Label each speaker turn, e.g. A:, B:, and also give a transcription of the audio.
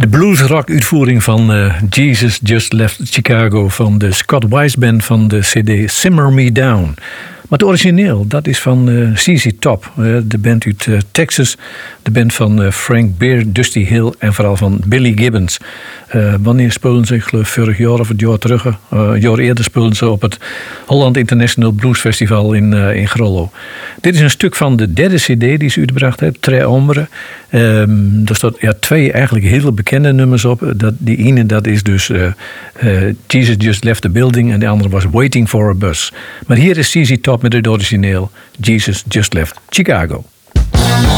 A: De bluesrock uitvoering van Jesus Just Left Chicago van de Scott Weiss Band van de CD Simmer Me Down. Maar het origineel, dat is van ZZ Top, de band uit Texas. De band van Frank Beard, Dusty Hill en vooral van Billy Gibbons. Wanneer speelden ze? Ik geloof vorig jaar of het jaar terug. Een jaar eerder speelden ze op het Holland International Blues Festival in Grollo. Dit is een stuk van de derde cd die ze uitgebracht heeft, Tre Ombre. Daar staat twee eigenlijk hele bekende nummers op. Die ene dat is dus Jesus Just Left the Building en de andere was Waiting for a Bus. Maar hier is ZZ Top met het origineel Jesus Just Left Chicago.